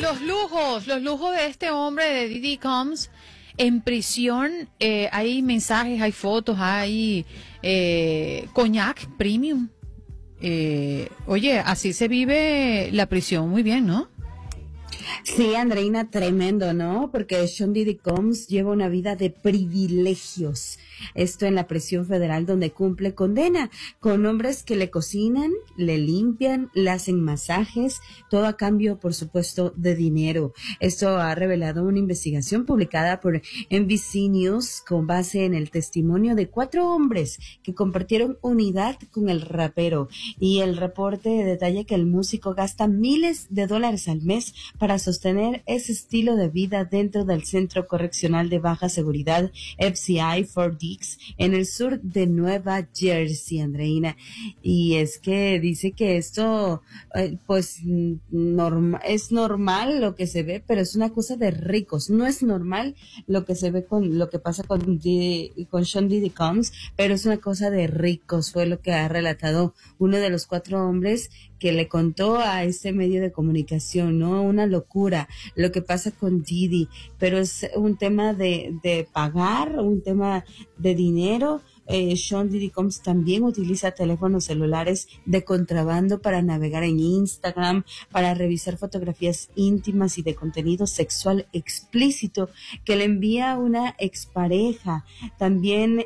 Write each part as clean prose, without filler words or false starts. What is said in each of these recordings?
los lujos de este hombre de Diddy Combs en prisión. Hay mensajes, hay fotos, hay coñac premium. Oye, así se vive la prisión muy bien, ¿no? Sí, Andreina, tremendo, ¿no? Porque Sean Diddy Combs lleva una vida de privilegios. Esto en la prisión federal donde cumple condena, con hombres que le cocinan, le limpian, le hacen masajes, todo a cambio, por supuesto, de dinero. Esto ha revelado una investigación publicada por NBC News con base en el testimonio de 4 hombres que compartieron unidad con el rapero. Y el reporte detalla que el músico gasta miles de dólares al mes para sostener ese estilo de vida dentro del Centro Correccional de Baja Seguridad FCI Fort Dix en el sur de Nueva Jersey, Andreina. Y es que dice que esto pues es normal lo que se ve, pero es una cosa de ricos. No es normal lo que se ve con lo que pasa con Sean Diddy Combs, pero es una cosa de ricos, fue lo que ha relatado uno de los 4 hombres que le contó a este medio de comunicación, ¿no? Una locura lo que pasa con Diddy, pero es un tema de pagar, un tema de dinero. Sean Diddy Combs también utiliza teléfonos celulares de contrabando para navegar en Instagram, para revisar fotografías íntimas y de contenido sexual explícito que le envía una expareja. También,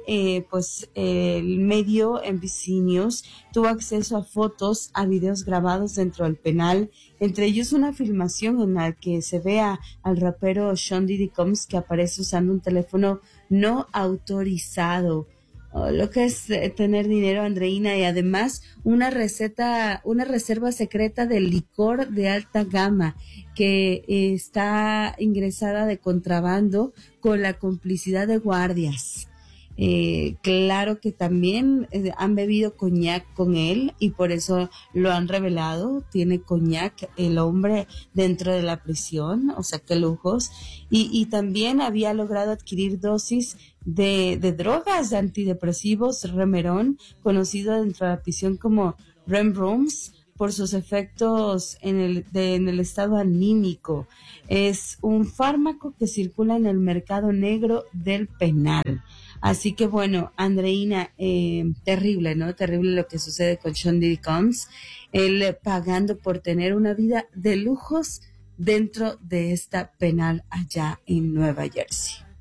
el medio NBC News tuvo acceso a fotos, a videos grabados dentro del penal, entre ellos una filmación en la que se ve al rapero Sean Diddy Combs que aparece usando un teléfono no autorizado. Lo que es tener dinero, Andreina, y además una reserva secreta de licor de alta gama que está ingresada de contrabando con la complicidad de guardias. Claro que también han bebido coñac con él y por eso lo han revelado. Tiene coñac el hombre dentro de la prisión, o sea, qué lujos. Y también había logrado adquirir dosis de drogas, de antidepresivos, Remeron, conocido dentro de la prisión como Remrooms, por sus efectos en el estado anímico. Es un fármaco que circula en el mercado negro del penal. Así que bueno, Andreina, terrible, ¿no? Terrible lo que sucede con Sean Diddy Combs, él pagando por tener una vida de lujos dentro de esta penal allá en Nueva Jersey.